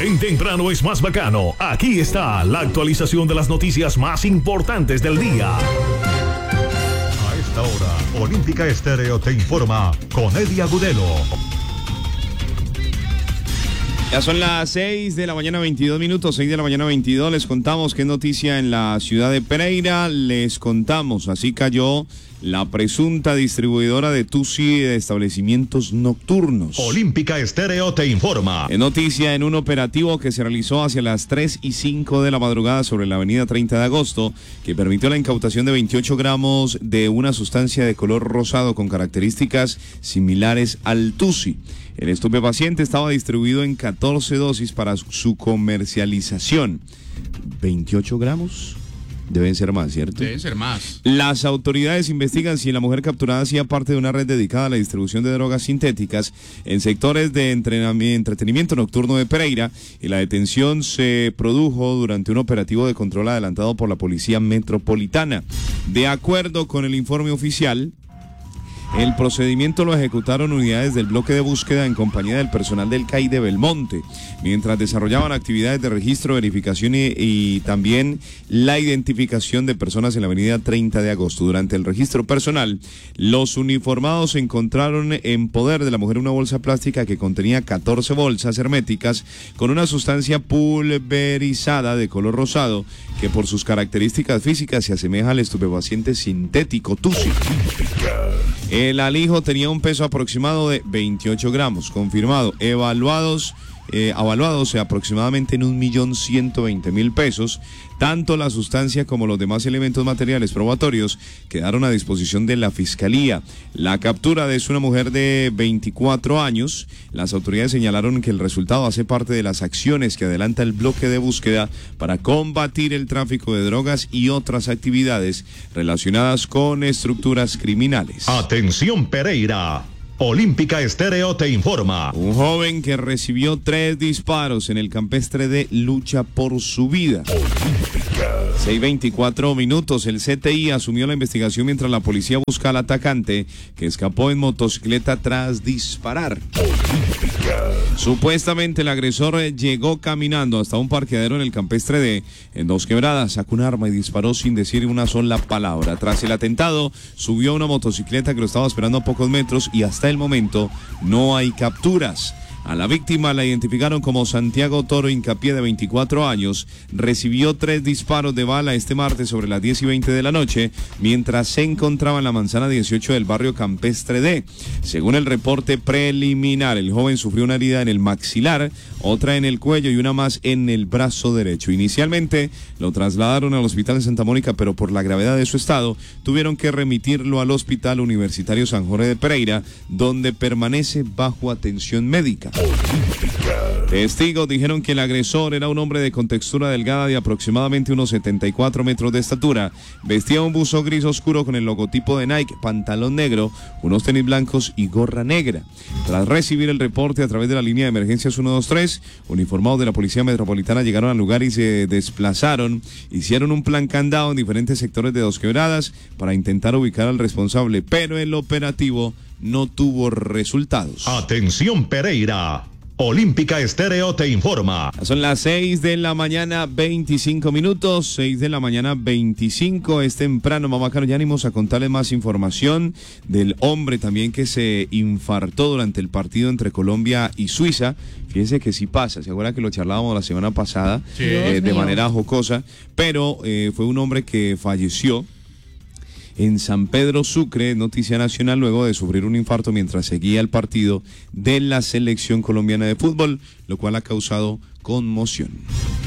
En Temprano es más bacano. Aquí está la actualización de las noticias más importantes del día. A esta hora, Olímpica Estéreo te informa con Eddie Agudelo. Ya son las 6 de la mañana 22 minutos, 6 de la mañana 22. Les contamos qué noticia en la ciudad de Pereira. Les contamos, así cayó la presunta distribuidora de Tusi de establecimientos nocturnos. Olímpica Estéreo te informa. En noticia, en un operativo que se realizó hacia las 3 y 5 de la madrugada sobre la avenida 30 de agosto, que permitió la incautación de 28 gramos de una sustancia de color rosado con características similares al Tusi. El estupefaciente estaba distribuido en 14 dosis para su comercialización. 28 gramos. Deben ser más, ¿cierto? Deben ser más. Las autoridades investigan si la mujer capturada hacía parte de una red dedicada a la distribución de drogas sintéticas en sectores de entretenimiento nocturno de Pereira, y la detención se produjo durante un operativo de control adelantado por la Policía Metropolitana. De acuerdo con el informe oficial, el procedimiento lo ejecutaron unidades del bloque de búsqueda en compañía del personal del CAI de Belmonte, mientras desarrollaban actividades de registro, verificación y también la identificación de personas en la avenida 30 de agosto. Durante el registro personal, los uniformados encontraron en poder de la mujer una bolsa plástica que contenía 14 bolsas herméticas con una sustancia pulverizada de color rosado que por sus características físicas se asemeja al estupefaciente sintético Tusi. El alijo tenía un peso aproximado de 28 gramos, confirmado, evaluados aproximadamente en 1.120.000 pesos. Tanto la sustancia como los demás elementos materiales probatorios quedaron a disposición de la Fiscalía. La captura es una mujer de 24 años. Las autoridades señalaron que el resultado hace parte de las acciones que adelanta el bloque de búsqueda para combatir el tráfico de drogas y otras actividades relacionadas con estructuras criminales. Atención Pereira. Olímpica Estéreo te informa. Un joven que recibió 3 disparos en el campestre de lucha por su vida. 6:24 minutos. El CTI asumió la investigación mientras la policía busca al atacante que escapó en motocicleta tras disparar. Supuestamente el agresor llegó caminando hasta un parqueadero en el campestre D, en Dos Quebradas, sacó un arma y disparó sin decir una sola palabra. Tras el atentado, subió a una motocicleta que lo estaba esperando a pocos metros y hasta el momento no hay capturas. A la víctima la identificaron como Santiago Toro Hincapié, de 24 años. Recibió 3 disparos de bala este martes sobre las 10:20 de la noche, mientras se encontraba en la manzana 18 del barrio Campestre D. Según el reporte preliminar, el joven sufrió una herida en el maxilar, otra en el cuello y una más en el brazo derecho. Inicialmente lo trasladaron al hospital en Santa Mónica, pero por la gravedad de su estado tuvieron que remitirlo al Hospital Universitario San Jorge de Pereira, donde permanece bajo atención médica. Testigos dijeron que el agresor era un hombre de contextura delgada de aproximadamente unos 74 metros de estatura. Vestía un buzo gris oscuro con el logotipo de Nike, pantalón negro, unos tenis blancos y gorra negra. Tras recibir el reporte a través de la línea de emergencias 123, uniformados de la Policía Metropolitana llegaron al lugar y se desplazaron. Hicieron un plan candado en diferentes sectores de Dos Quebradas para intentar ubicar al responsable, pero el operativo no tuvo resultados. Atención Pereira. Olímpica Estéreo te informa. Son las 6 de la mañana 25 minutos, 6 de la mañana 25, es temprano, mamá Caro, ya venimos a contarles más información del hombre también que se infartó durante el partido entre Colombia y Suiza. Fíjense que sí pasa, se acuerda que lo charlábamos la semana pasada, Sí. De manera jocosa, pero fue un hombre que falleció en San Pedro Sucre, noticia nacional, luego de sufrir un infarto mientras seguía el partido de la selección colombiana de fútbol, lo cual ha causado conmoción.